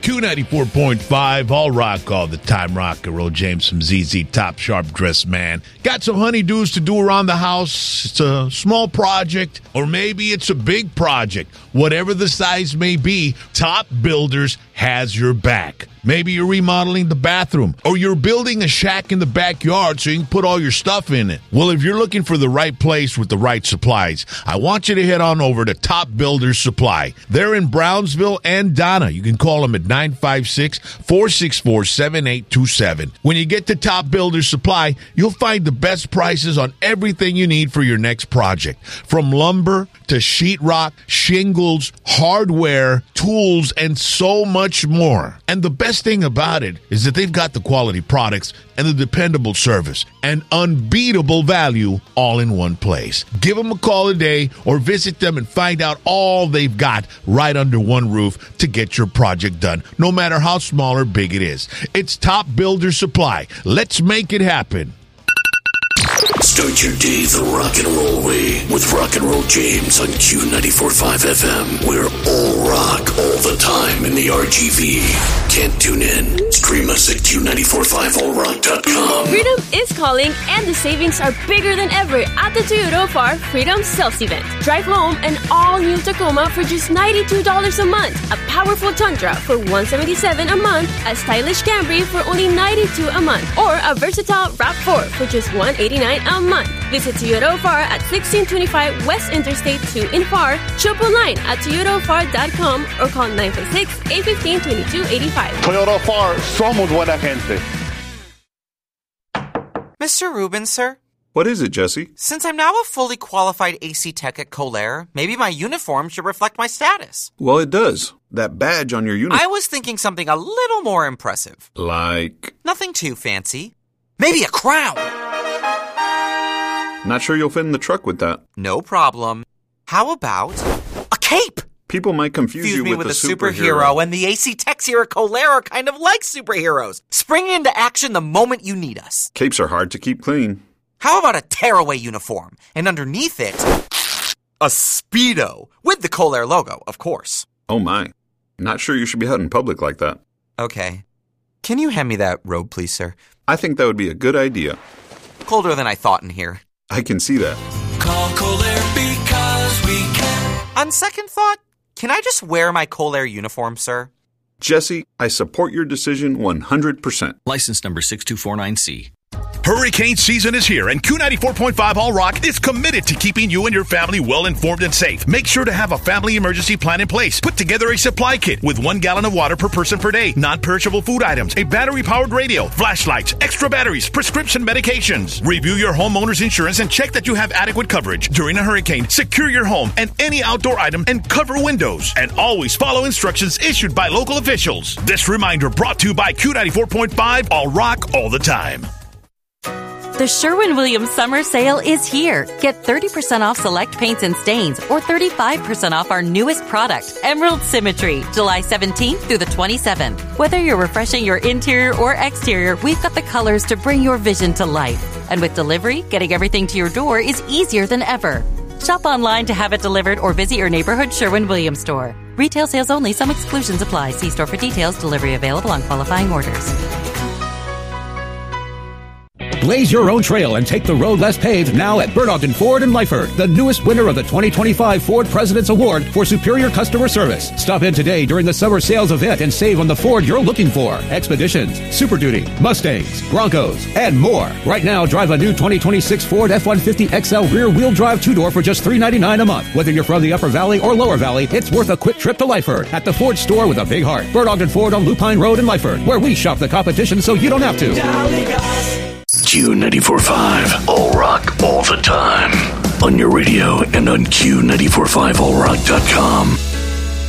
Q94.5, all rock all the time. Rock and roll. James from ZZ Top, sharp dressed man. Got some honeydews to do around the house. It's a small project, or maybe it's a big project. Whatever the size may be, Top Builders has your back. Maybe you're remodeling the bathroom, or you're building a shack in the backyard so you can put all your stuff in it. Well, if you're looking for the right place with the right supplies, I want you to head on over to Top Builders Supply. They're in Brownsville and Donna. You can call them at 956-464-7827. When you get to Top Builders Supply, you'll find the best prices on everything you need for your next project. From lumber to sheetrock, shingles, hardware, tools, and so much more. And the best thing about it is that they've got the quality products and the dependable service and unbeatable value all in one place. Give them a call today or visit them and find out all they've got right under one roof to get your project done, no matter how small or big it is. It's Top Builder Supply. Let's make it happen. Start your day the rock and roll way with Rock and Roll James on Q94.5 FM. We're all rock all the time in the RGV. Can't tune in? Stream us at Q945allrock.com. Freedom is calling, and the savings are bigger than ever at the Toyota Far Freedom Sales Event. Drive home an all-new Tacoma for just $92 a month, a powerful Tundra for $177 a month, a stylish Camry for only $92 a month, or a versatile RAV4 for just $189 a month. Visit Toyota Far at 1625 West Interstate 2 in Far. Shop online at toyotafar.com or call 956-815-2285. Toyota Far, somos buena gente. Mr. Rubin, sir? What is it, Jesse? Since I'm now a fully qualified AC tech at Kohler, maybe my uniform should reflect my status. Well, it does. That badge on your uniform. I was thinking something a little more impressive. Like? Nothing too fancy. Maybe a crown. Not sure you'll fit in the truck with that. No problem. How about a cape? People might confuse you with a superhero, and the AC techs here at Kohler are kind of like superheroes, springing into action the moment you need us. Capes are hard to keep clean. How about a tearaway uniform, and underneath it, a Speedo, with the Kohler logo, of course. Oh my. Not sure you should be out in public like that. Okay. Can you hand me that robe, please, sir? I think that would be a good idea. Colder than I thought in here. I can see that. Call Kohler because we can. On second thought, can I just wear my Kohler uniform, sir? Jesse, I support your decision 100%. License number 6249C. Hurricane season is here, and Q94.5 All Rock is committed to keeping you and your family well-informed and safe. Make sure to have a family emergency plan in place. Put together a supply kit with 1 gallon of water per person per day, non-perishable food items, a battery-powered radio, flashlights, extra batteries, prescription medications. Review your homeowner's insurance and check that you have adequate coverage. During a hurricane, secure your home and any outdoor item and cover windows. And always follow instructions issued by local officials. This reminder brought to you by Q94.5 All Rock all the time. The Sherwin-Williams Summer Sale is here. Get 30% off select paints and stains or 35% off our newest product, Emerald Symmetry, July 17th through the 27th. Whether you're refreshing your interior or exterior, we've got the colors to bring your vision to life. And with delivery, getting everything to your door is easier than ever. Shop online to have it delivered or visit your neighborhood Sherwin-Williams store. Retail sales only. Some exclusions apply. See store for details. Delivery available on qualifying orders. Blaze your own trail and take the road less paved now at Bert Ogden Ford in Lyford, the newest winner of the 2025 Ford President's Award for superior customer service. Stop in today during the summer sales event and save on the Ford you're looking for. Expeditions, Super Duty, Mustangs, Broncos, and more. Right now, drive a new 2026 Ford F-150 XL rear-wheel drive two-door for just $399 a month. Whether you're from the Upper Valley or Lower Valley, it's worth a quick trip to Lyford at the Ford store with a big heart. Bert Ogden Ford on Lupine Road in Lyford, where we shop the competition so you don't have to. Q94.5 All Rock all the time. On your radio and on Q945allrock.com.